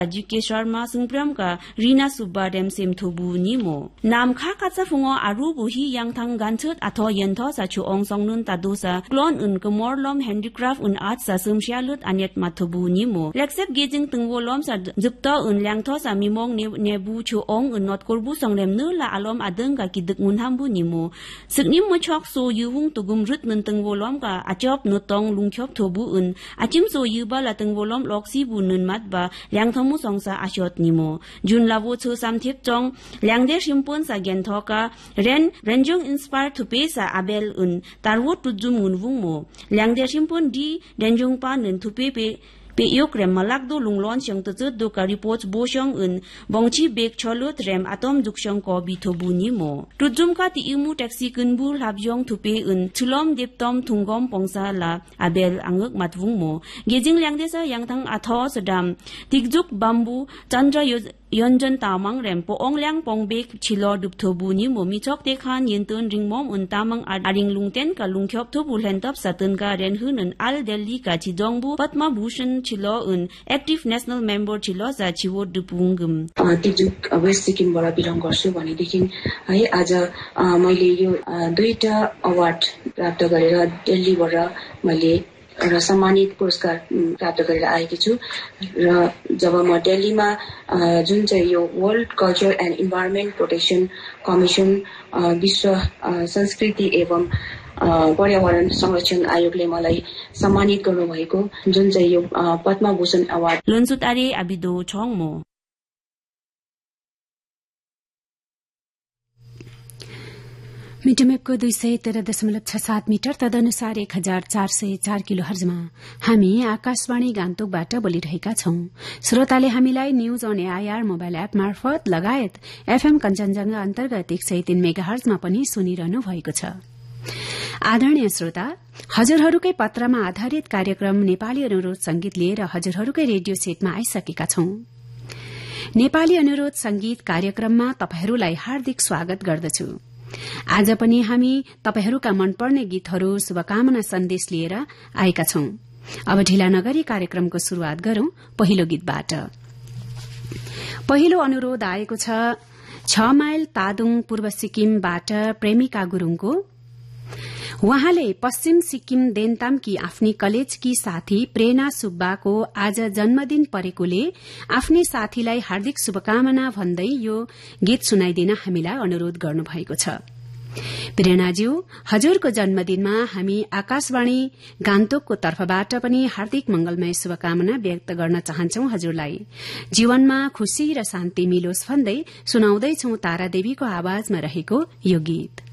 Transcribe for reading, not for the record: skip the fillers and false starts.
GK Sharma Sungpramka Rina Subba Dem Semthobu Nimo Nam Kha Katsa Fungo Arubu Hi Yang Thang Ganchut Atho Yentho Sa Chu Ong Song Nun Tadosa Klon Un Komorlom Handicraft Un Art Sa Sumshalut Anyet Mathobu Nimo Leksep Gejing Tungwolom Sa Zupto Un Lang Tho Sa Mimong Nebu Chu Ong Un Not Korbu Song Lem Nu La Alom Adeng Ka Kiduk Mun Hambu Nimo Siknim Mo Chok So Yuhung Tugum Rut Nun Tungwolom Ka Achop Nutong Lungchop Thobu Un Achim So Yuba La Tungwolom Loksi Bu Nun Mat Ba Lang Thom Song sa ashot nimo jun lavo chu sam thip chong langde shimpon sa gen thoka renjong inspire to pe sa abel un tarwo tu zum un wungmo langde shimpon di renjong pa nun tu pe yok rem malak do lunglon chang tu do ka reports bo shong un bongchi bek cholot rem atom dukshong ko bi thobu nimo tu zum ka ti imu taxi kunbul habjong tu pe un chulom deptom thungom pongsa la abel anguk matwung mo gejing langde sa yang thang atho sadam tikjuk bambu chandra Yonjan tamang rem po ong lang pong bek chilo dup thobu ni mo mi chok te khan yin tun ring mom un tamang aring lungten ka lungkhyop thobu lentop satun ka ren hunun al delhi ka chidongbu Padma Bhushan chilo un active national member chilo za chiwo dupungum tikjuk West Sikkim bara belong गर्छु भने देखि है आज मैले यो दुईटा award प्राप्त गरेर दिल्लीबाट मैले र सम्मानित पुरस्कार प्राप्त गरेर आएकी छु र जब म दिल्लीमा जुन चाहिँ यो world culture and environment protection commission विश्व संस्कृति एवं पर्यावरण संरक्षण आयोगले मलाई सम्मानित गर्नुभएको जुन चाहिँ यो पद्मा भूषण अवार्ड लन्सुतारे अबिदो छोङमो मिटरवेभको 213.67 मिटर तदनुसार 1404 किलो हर्जमा हामी आकाशवाणी गान्तोकबाट बोलिरहेका छौं। श्रोताले हामीलाई news on AIR mobile app मार्फत लगायत एफएम कञ्चनजंघा अन्तर्गत 103 मेगाहर्जमा पनि सुनिरहनु भएको छ। आदरणीय श्रोता, हजुरहरूकै पत्रमा आधारित कार्यक्रम नेपाली अनुरोध संगीत लिएर हजुरहरूकै रेडियो सेटमा आइसकेका छौं। नेपाली अनुरोध संगीत कार्यक्रममा तपाईहरूलाई हार्दिक स्वागत गर्दछु। आज पनि हामी तपाईहरूका मनपर्ने गीतहरू शुभकामना सन्देश लिएर आएका छौं। अब ढिला नगरी कार्यक्रमको शुरूआत गरौं पहिलो गीतबाट। पहिलो अनुरोध आएको छ 6 माइल तादुङ पूर्व सिक्किमबाट प्रेमिका गुरूङको। उहाँले पश्चिम सिक्किम देन्तामकी आफ्नी कलेजकी साथी प्रेरणा सुब्बाको आज जन्मदिन परेकोले आफ्नै साथीलाई हार्दिक शुभकामना भन्दै यो गीत सुनाइदिन हामीलाई अनुरोध गर्नुभएको छ। प्रेरणाज्यू, हजुरको जन्मदिनमा हामी आकाशवाणी गान्तोकको तर्फबाट पनि हार्दिक मंगलमय शुभकामना व्यक्त गर्न चाहन्छौ। हजुरलाई जीवनमा खुशी र शान्ति मिलोस् भन्दै सुनाउँदैछौ तारादेवीको आवाजमा रहेको यो गीत।